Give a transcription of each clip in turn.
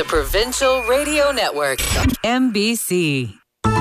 Provincial Radio Network, MBC.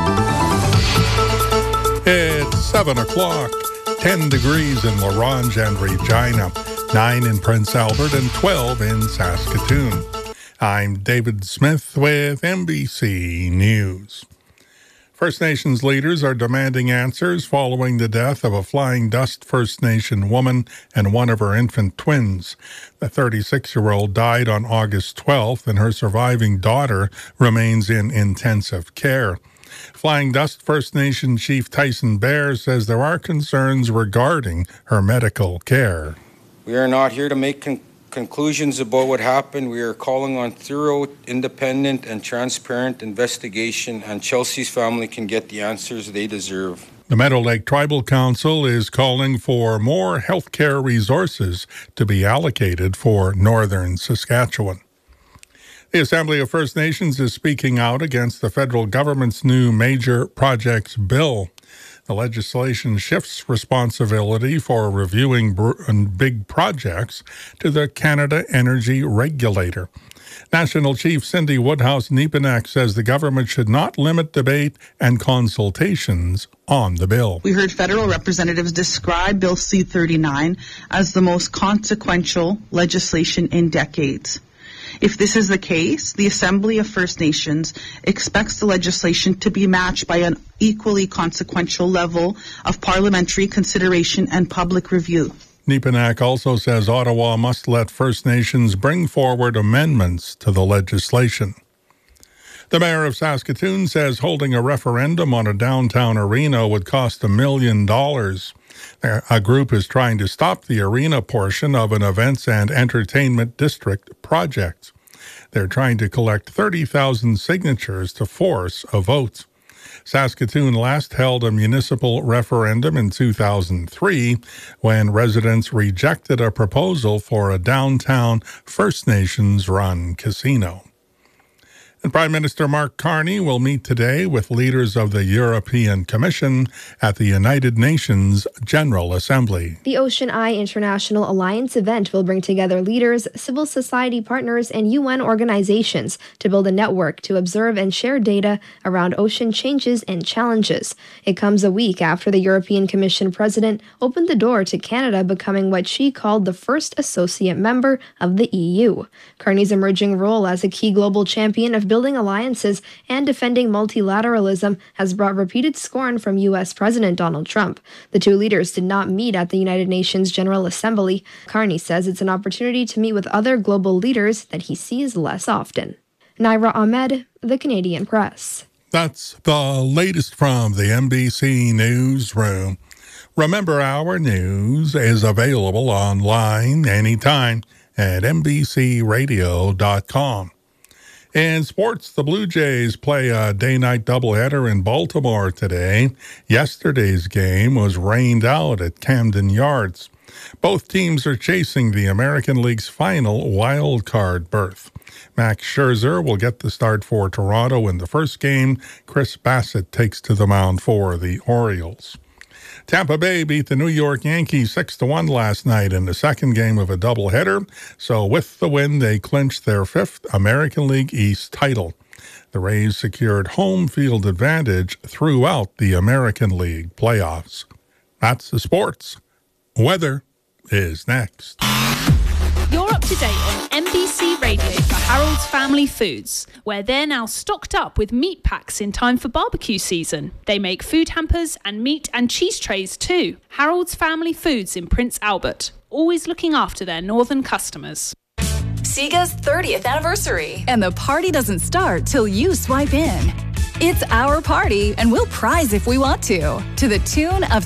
It's 7 o'clock, 10 degrees in La Ronge and Regina, 9 in Prince Albert, and 12 in Saskatoon. I'm David Smith with MBC News. First Nations leaders are demanding answers following the death of a Flying Dust First Nation woman and one of her infant twins. The 36-year-old died on August 12th, and her surviving daughter remains in intensive care. Flying Dust First Nation Chief Tyson Bear says there are concerns regarding her medical care. We are not here to make conclusions about what happened. We are calling on thorough, independent, and transparent investigation, and Chelsea's family can get the answers they deserve. The Meadow Lake Tribal Council is calling for more healthcare resources to be allocated for northern Saskatchewan. The Assembly of First Nations is speaking out against the federal government's new major projects bill. The legislation shifts responsibility for reviewing big projects to the Canada Energy Regulator. National Chief Cindy Woodhouse-Nepinak says the government should not limit debate and consultations on the bill. We heard federal representatives describe Bill C-39 as the most consequential legislation in decades. If this is the case, the Assembly of First Nations expects the legislation to be matched by an equally consequential level of parliamentary consideration and public review. Nepinak also says Ottawa must let First Nations bring forward amendments to the legislation. The mayor of Saskatoon says holding a referendum on a downtown arena would cost $1 million. A group is trying to stop the arena portion of an events and entertainment district project. They're trying to collect 30,000 signatures to force a vote. Saskatoon last held a municipal referendum in 2003 when residents rejected a proposal for a downtown First Nations-run casino. And Prime Minister Mark Carney will meet today with leaders of the European Commission at the United Nations General Assembly. The Ocean Eye International Alliance event will bring together leaders, civil society partners, and UN organizations to build a network to observe and share data around ocean changes and challenges. It comes a week after the European Commission president opened the door to Canada becoming what she called the first associate member of the EU. Carney's emerging role as a key global champion of building alliances and defending multilateralism has brought repeated scorn from U.S. President Donald Trump. The two leaders did not meet at the United Nations General Assembly. Carney says it's an opportunity to meet with other global leaders that he sees less often. Naira Ahmed, The Canadian Press. That's the latest from the MBC Newsroom. Remember, our news is available online anytime at mbcradio.com. In sports, the Blue Jays play a day-night doubleheader in Baltimore today. Yesterday's game was rained out at Camden Yards. Both teams are chasing the American League's final wild card berth. Max Scherzer will get the start for Toronto in the first game. Chris Bassett takes to the mound for the Orioles. Tampa Bay beat the New York Yankees 6-1 last night in the second game of a doubleheader. So with the win, they clinched their fifth American League East title. The Rays secured home field advantage throughout the American League playoffs. That's the sports. Weather is next. You're up to date on MBC Radio for Harold's Family Foods, where they're now stocked up with meat packs in time for barbecue season. They make food hampers and meat and cheese trays too. Harold's Family Foods in Prince Albert, always looking after their northern customers. Sega's 30th anniversary. And the party doesn't start till you swipe in. It's our party, and we'll prize if we want to the tune of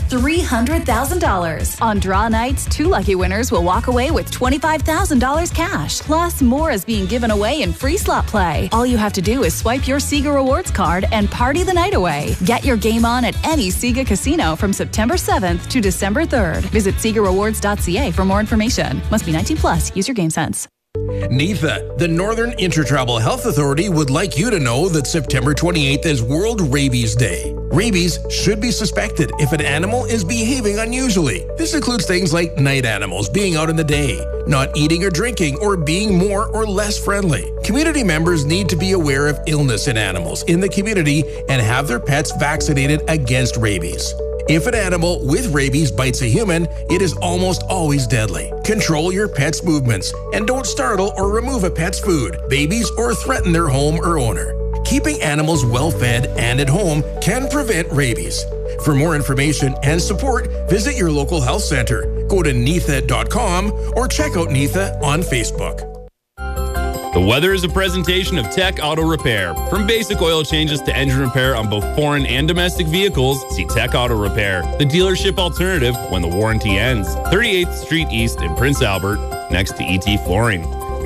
$300,000. On draw nights, 2 lucky winners will walk away with $25,000 cash. Plus, more is being given away in free slot play. All you have to do is swipe your Sega Rewards card and party the night away. Get your game on at any Sega casino from September 7th to December 3rd. Visit SegaRewards.ca for more information. Must be 19 plus. Use your game sense. NIFA, the Northern Intertribal Health Authority, would like you to know that September 28th is World Rabies Day. Rabies should be suspected if an animal is behaving unusually. This includes things like night animals being out in the day, not eating or drinking, or being more or less friendly. Community members need to be aware of illness in animals in the community and have their pets vaccinated against rabies. If an animal with rabies bites a human, it is almost always deadly. Control your pet's movements and don't startle or remove a pet's food, babies, or threaten their home or owner. Keeping animals well fed and at home can prevent rabies. For more information and support, visit your local health center. Go to NIFA.com or check out NIFA on Facebook. The weather is a presentation of Tech Auto Repair. From basic oil changes to engine repair on both foreign and domestic vehicles, see Tech Auto Repair, the dealership alternative when the warranty ends. 38th Street East in Prince Albert, next to ET Flooring.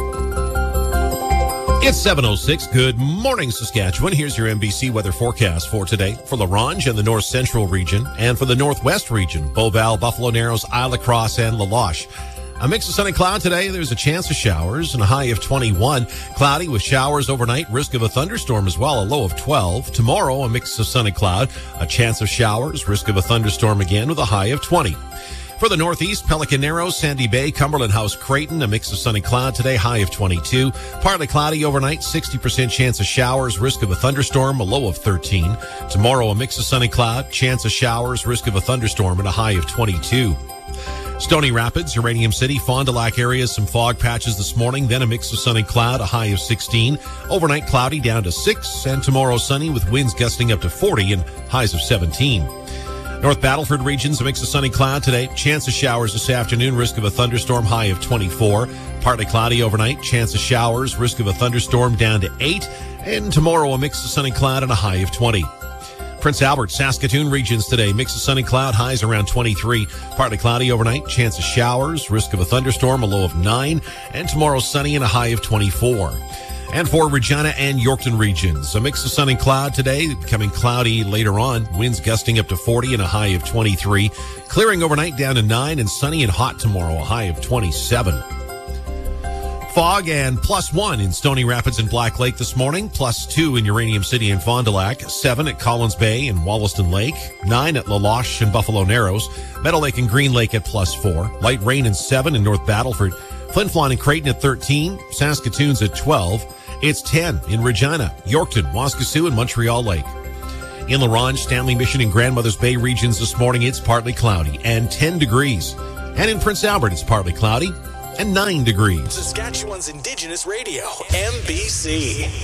It's 7:06. Good morning, Saskatchewan. Here's your MBC weather forecast for today for La Ronge and the North Central region, and for the Northwest region, Beauval, Buffalo Narrows, Isle Cross, and La Loche. A mix of sun and cloud today. There's a chance of showers and a high of 21. Cloudy with showers overnight. Risk of a thunderstorm as well, a low of 12. Tomorrow, a mix of sun and cloud. A chance of showers. Risk of a thunderstorm again with a high of 20. For the Northeast, Pelican Narrows, Sandy Bay, Cumberland House, Creighton, a mix of sun and cloud today, high of 22. Partly cloudy overnight, 60% chance of showers, risk of a thunderstorm, a low of 13. Tomorrow, a mix of sun and cloud, chance of showers, risk of a thunderstorm, and a high of 22. Stony Rapids, Uranium City, Fond du Lac areas, some fog patches this morning, then a mix of sun and cloud, a high of 16. Overnight cloudy down to 6, and tomorrow sunny with winds gusting up to 40 and highs of 17. North Battleford regions, a mix of sun and cloud today. Chance of showers this afternoon, risk of a thunderstorm, high of 24. Partly cloudy overnight, chance of showers, risk of a thunderstorm down to 8. And tomorrow, a mix of sun and cloud and a high of 20. Prince Albert, Saskatoon regions today, mix of sun and cloud, highs around 23. Partly cloudy overnight, chance of showers, risk of a thunderstorm, a low of 9. And tomorrow, sunny and a high of 24. And for Regina and Yorkton regions, a mix of sun and cloud today, becoming cloudy later on. Winds gusting up to 40 and a high of 23. Clearing overnight down to 9, and sunny and hot tomorrow, a high of 27. Fog and +1 in Stony Rapids and Black Lake this morning, +2 in Uranium City and Fond du Lac, 7 at Collins Bay and Wollaston Lake, 9 at La Loche and Buffalo Narrows, Meadow Lake and Green Lake at +4, light rain and 7 in North Battleford, Flin Flon and Creighton at 13, Saskatoon's at 12. It's 10 in Regina, Yorkton, Waskesiu, and Montreal Lake. In La Ronge, Stanley Mission, and Grandmother's Bay regions this morning, it's partly cloudy and 10 degrees. And in Prince Albert, it's partly cloudy and 9 degrees. Saskatchewan's Indigenous Radio, MBC.